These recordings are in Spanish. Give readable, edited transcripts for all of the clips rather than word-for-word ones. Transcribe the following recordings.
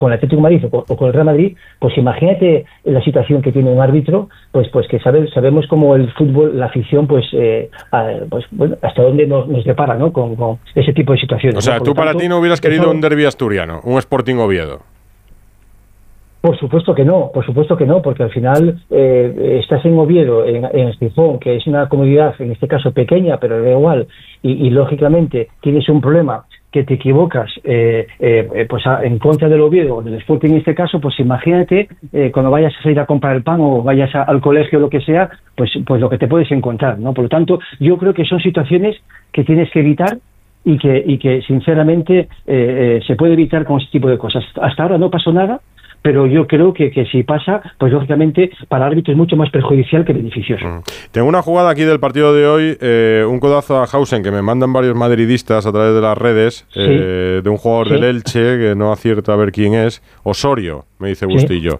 con el Atlético de Madrid o con el Real Madrid, pues imagínate la situación que tiene un árbitro, pues que sabemos cómo el fútbol, la afición, pues bueno, hasta dónde nos depara, ¿no? Con ese tipo de situaciones. O sea, ¿no? tú para ti no hubieras querido un derbi asturiano, un Sporting Oviedo. Por supuesto que no, porque al final estás en Oviedo, en Gijón, que es una comunidad, en este caso pequeña, pero da igual, y lógicamente tienes un problema que te equivocas pues en contra del Oviedo o del Sporting en este caso, pues imagínate cuando vayas a salir a comprar el pan o vayas al colegio o lo que sea, pues lo que te puedes encontrar, ¿no? Por lo tanto, yo creo que son situaciones que tienes que evitar y que sinceramente se puede evitar con este tipo de cosas. Hasta ahora no pasó nada, pero yo creo que si pasa, pues lógicamente para el árbitro es mucho más perjudicial que beneficioso. Tengo una jugada aquí del partido de hoy, un codazo a Hausen que me mandan varios madridistas a través de las redes, sí. De un jugador del Elche, que no acierto a ver quién es, Osorio, me dice Bustillo,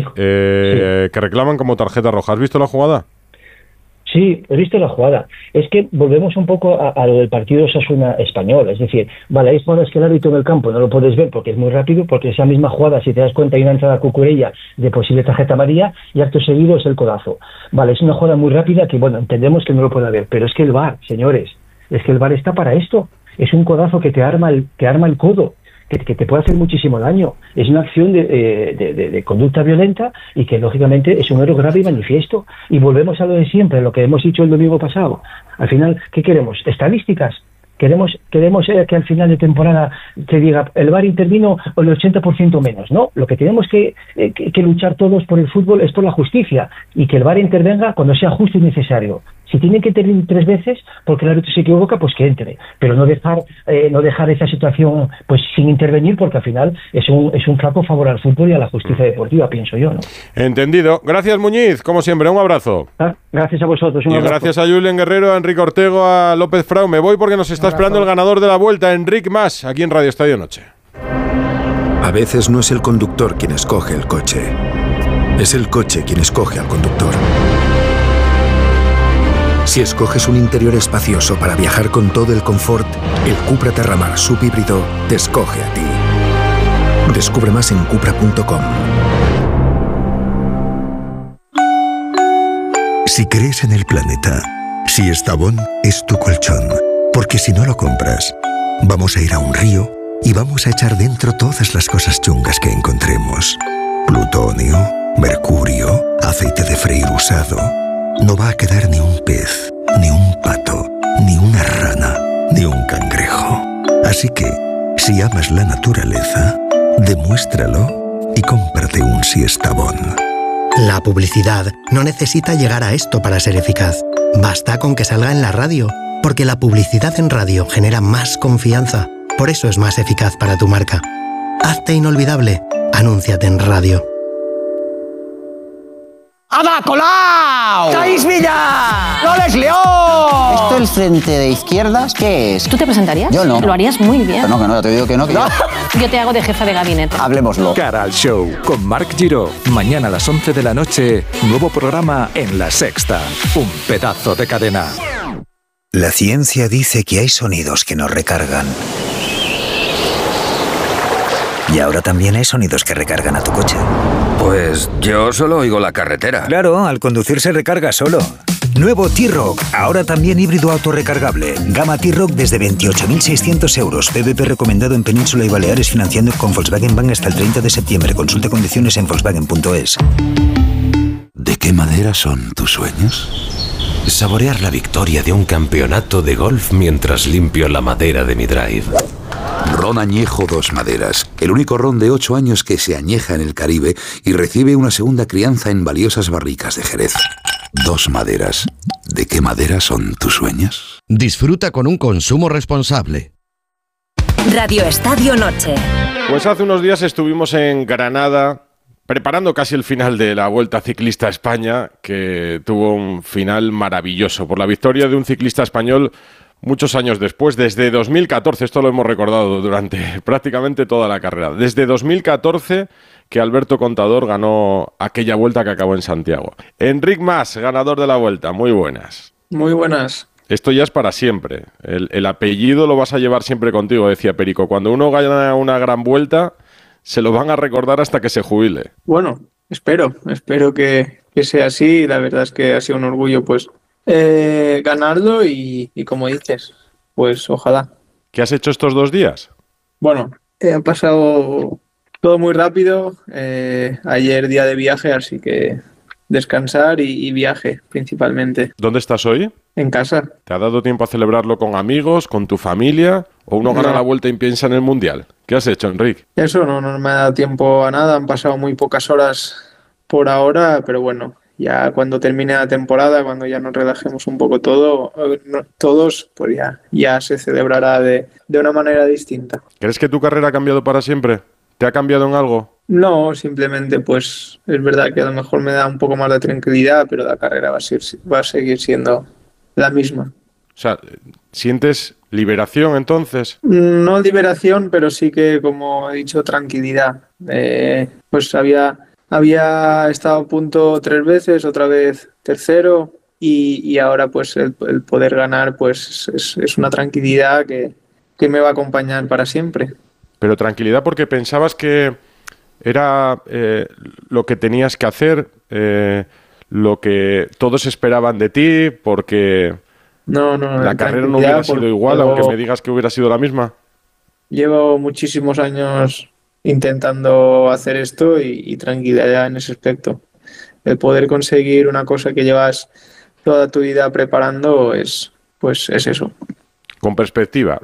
que reclaman como tarjeta roja. ¿Has visto la jugada? Sí, he visto la jugada. Es que volvemos un poco a lo del partido Osasuna español. Es decir, vale, hay jugadas que el árbitro en el campo no lo puedes ver porque es muy rápido, porque esa misma jugada, si te das cuenta, hay una entrada cucurella de posible tarjeta amarilla y acto seguido es el codazo. Vale, es una jugada muy rápida que, bueno, entendemos que no lo puede ver, pero es que el VAR, señores, es que el VAR está para esto. Es un codazo que te arma el codo, que te puede hacer muchísimo daño. Es una acción de conducta violenta y que lógicamente es un error grave y manifiesto. Y volvemos a lo de siempre, lo que hemos dicho el domingo pasado. Al final, ¿qué queremos? ¿Estadísticas? Queremos que al final de temporada te diga el VAR intervino el 80% menos, ¿no? Lo que tenemos que luchar todos por el fútbol es por la justicia y que el VAR intervenga cuando sea justo y necesario. Si tiene que intervenir 3 veces porque el árbitro se equivoca, pues que entre, pero no dejar esa situación pues sin intervenir, porque al final es un flaco favor al fútbol y a la justicia deportiva, pienso yo, ¿no? Entendido. Gracias, Muñiz, como siempre, un abrazo. Gracias a vosotros. Y gracias a Julen Guerrero, a Enrique Ortego, a López Frau. Me voy porque nos está esperando el ganador de la vuelta, Enric Mas, aquí en Radio Estadio Noche. A veces no es el conductor quien escoge el coche, es el coche quien escoge al conductor. Si escoges un interior espacioso para viajar con todo el confort, el Cupra Terramar subhíbrido te escoge a ti. Descubre más en cupra.com. Si crees en el planeta, Siestabón es tu colchón. Porque si no lo compras, vamos a ir a un río y vamos a echar dentro todas las cosas chungas que encontremos. Plutonio, mercurio, aceite de freír usado. No va a quedar ni un pez, ni un pato, ni una rana, ni un cangrejo. Así que, si amas la naturaleza, demuéstralo y cómprate un Siestabón. La publicidad no necesita llegar a esto para ser eficaz. Basta con que salga en la radio, porque la publicidad en radio genera más confianza. Por eso es más eficaz para tu marca. Hazte inolvidable. Anúnciate en radio. ¡Ada Colau! ¡Caís Villa! ¡Loles León! ¿Esto el frente de izquierdas qué es? ¿Tú te presentarías? Yo no. Lo harías muy bien. Que no, te digo que no. Que no. Yo te hago de jefa de gabinete. Hablemoslo. Cara al show con Marc Giró. Mañana a las 11 de la noche, nuevo programa en La Sexta. Un pedazo de cadena. La ciencia dice que hay sonidos que nos recargan. Y ahora también hay sonidos que recargan a tu coche. Pues yo solo oigo la carretera. Claro, al conducir se recarga solo. Nuevo T-Roc, ahora también híbrido autorrecargable. Gama T-Roc desde 28.600 euros. PVP recomendado en Península y Baleares, financiando con Volkswagen Bank hasta el 30 de septiembre. Consulta condiciones en Volkswagen.es. ¿De qué madera son tus sueños? Saborear la victoria de un campeonato de golf mientras limpio la madera de mi drive. Ron Añejo Dos Maderas, el único ron de 8 años que se añeja en el Caribe y recibe una segunda crianza en valiosas barricas de Jerez. Dos Maderas. ¿De qué madera son tus sueños? Disfruta con un consumo responsable. Radio Estadio Noche. Pues hace unos días estuvimos en Granada preparando casi el final de la Vuelta Ciclista a España, que tuvo un final maravilloso por la victoria de un ciclista español muchos años después, desde 2014, esto lo hemos recordado durante prácticamente toda la carrera, desde 2014 que Alberto Contador ganó aquella Vuelta que acabó en Santiago. Enric Mas, ganador de la Vuelta, muy buenas. Muy buenas. Esto ya es para siempre, el apellido lo vas a llevar siempre contigo, decía Perico. Cuando uno gana una gran Vuelta, se lo van a recordar hasta que se jubile. Bueno, espero que sea así. La verdad es que ha sido un orgullo pues ganarlo y como dices, pues ojalá. ¿Qué has hecho estos 2 días? Bueno, ha pasado todo muy rápido. Ayer día de viaje, así que descansar y viaje principalmente. ¿Dónde estás hoy? En casa. ¿Te ha dado tiempo a celebrarlo con amigos, con tu familia? ¿O uno gana la vuelta y piensa en el Mundial? ¿Qué has hecho, Enric? Eso no me ha dado tiempo a nada. Han pasado muy pocas horas por ahora, pero bueno, ya cuando termine la temporada, cuando ya nos relajemos un poco todos, pues ya se celebrará de una manera distinta. ¿Crees que tu carrera ha cambiado para siempre? ¿Te ha cambiado en algo? No, simplemente pues es verdad que a lo mejor me da un poco más de tranquilidad, pero la carrera va a seguir siendo la misma. O sea, ¿sientes liberación entonces? No liberación, pero sí que, como he dicho, tranquilidad. Pues había estado a punto 3 veces, otra vez tercero, y ahora pues el poder ganar pues es una tranquilidad que me va a acompañar para siempre. Pero tranquilidad porque pensabas que era lo que tenías que hacer, lo que todos esperaban de ti, porque la carrera no hubiera sido igual, aunque me digas que hubiera sido la misma. Llevo muchísimos años intentando hacer esto y tranquilidad en ese aspecto. El poder conseguir una cosa que llevas toda tu vida preparando es eso. Con perspectiva,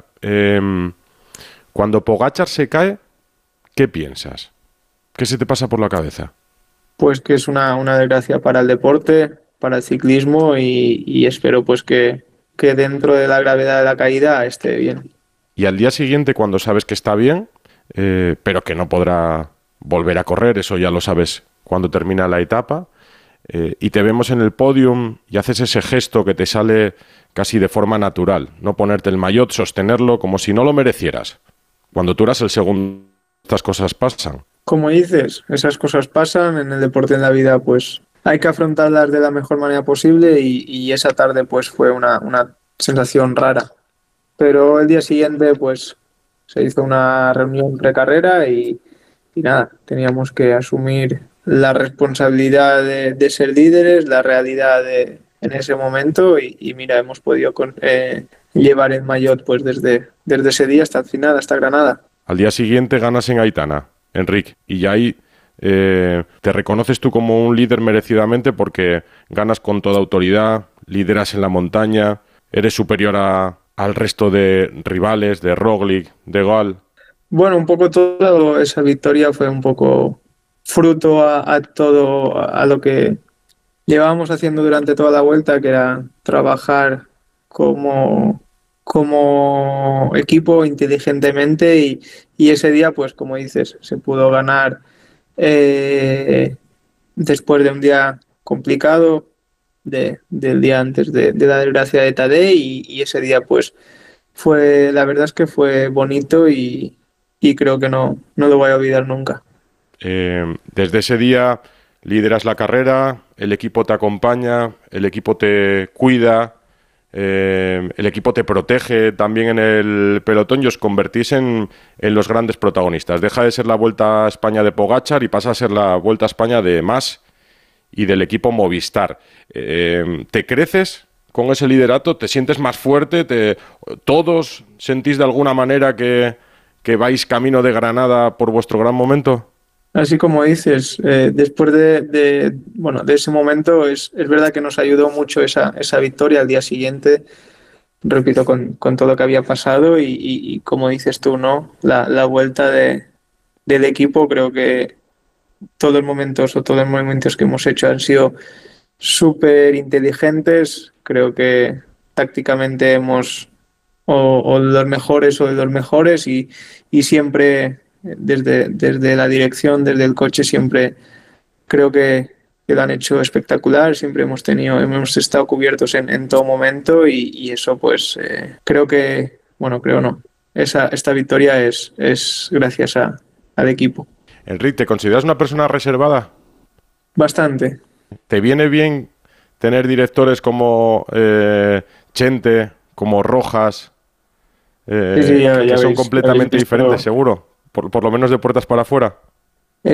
cuando Pogačar se cae, ¿qué piensas? ¿Qué se te pasa por la cabeza? Pues que es una desgracia para el deporte, para el ciclismo y espero pues que dentro de la gravedad de la caída esté bien. Y al día siguiente, cuando sabes que está bien, pero que no podrá volver a correr, eso ya lo sabes cuando termina la etapa, y te vemos en el podium y haces ese gesto que te sale casi de forma natural, no ponerte el maillot, sostenerlo como si no lo merecieras. Cuando tú eras el segundo, estas cosas pasan. Como dices, esas cosas pasan en el deporte, en la vida, pues hay que afrontarlas de la mejor manera posible y esa tarde pues fue una sensación rara. Pero el día siguiente pues se hizo una reunión precarrera y nada, teníamos que asumir la responsabilidad de ser líderes, la realidad en ese momento y mira, hemos podido llevar el maillot pues desde ese día hasta el final, hasta Granada. Al día siguiente ganas en Aitana, Enric, y ya ahí te reconoces tú como un líder merecidamente porque ganas con toda autoridad, lideras en la montaña, eres superior al resto de rivales, de Roglic, de Gal. Bueno, un poco toda esa victoria fue un poco fruto a todo a lo que llevábamos haciendo durante toda la vuelta, que era trabajar como equipo inteligentemente y ese día, pues como dices, se pudo ganar después de un día complicado del día antes de la desgracia de Tadej y ese día pues la verdad es que fue bonito y creo que no lo voy a olvidar nunca. Desde ese día lideras la carrera, el equipo te acompaña, el equipo te cuida, el equipo te protege también en el pelotón y os convertís en los grandes protagonistas. Deja de ser la Vuelta a España de Pogačar y pasa a ser la Vuelta a España de Mas y del equipo Movistar. ¿Te creces con ese liderato? ¿Te sientes más fuerte? ¿Todos sentís de alguna manera que vais camino de Granada por vuestro gran momento? Así como dices, después de ese momento es verdad que nos ayudó mucho esa victoria al día siguiente, repito, con todo lo que había pasado y como dices tú, ¿no? La vuelta del equipo, creo que todos los movimientos que hemos hecho han sido súper inteligentes. Creo que tácticamente hemos o los mejores o de los mejores y siempre desde la dirección, desde el coche, siempre creo que lo han hecho espectacular. Siempre hemos estado cubiertos en todo momento y eso pues creo no. Esta victoria es gracias al equipo. Enric, ¿te consideras una persona reservada? Bastante. ¿Te viene bien tener directores como Chente, como Rojas, sí, ya que son habéis completamente visto, diferentes, seguro? por lo menos de puertas para afuera.